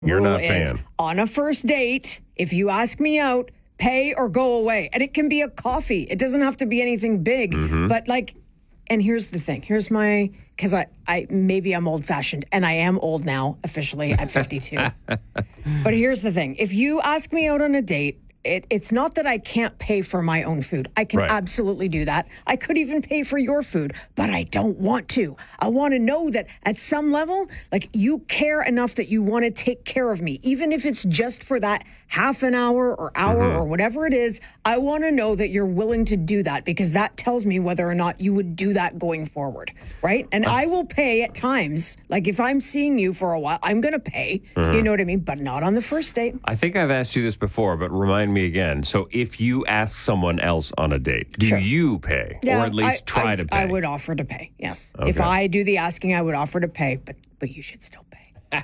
You're rule not a is fan. on a first date, if you ask me out, pay or go away. And it can be a coffee. It doesn't have to be anything big. But like, and here's the thing. Here's my, because I maybe I'm old fashioned and I am old now, officially at 52. But here's the thing. If you ask me out on a date, it's not that I can't pay for my own food. I can absolutely do that. I could even pay for your food, but I don't want to. I want to know that at some level, like you care enough that you want to take care of me, even if it's just for that half an hour or hour or whatever it is. I want to know that you're willing to do that because that tells me whether or not you would do that going forward, right? And I will pay at times. Like if I'm seeing you for a while, I'm going to pay. You know what I mean? But not on the first date. I think I've asked you this before, but remind me again. So if you ask someone else on a date, do you pay? Yeah, or at least try to pay? I would offer to pay, yes. Okay. If I do the asking, I would offer to pay, but you should still pay.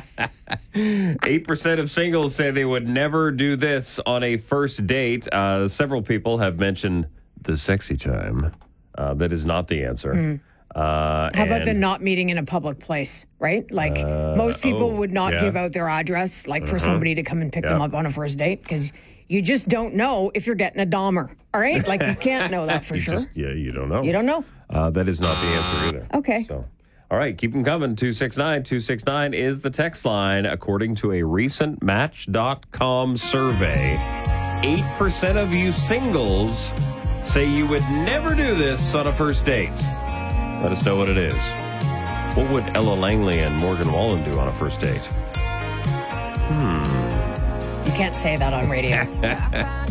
8% of singles say they would never do this on a first date. Several people have mentioned the sexy time. That is not the answer. How about the not meeting in a public place, right? Like most people would not give out their address, like for somebody to come and pick them up on a first date, because you just don't know if you're getting a Dahmer, all right? Like you can't know that for sure. You don't know. You don't know. That is not the answer either. Okay. So, all right, keep them coming. 269. 269 is the text line. According to a recent Match.com survey, 8% of you singles say you would never do this on a first date. Let us know what it is. What would Ella Langley and Morgan Wallen do on a first date? You can't say that on radio.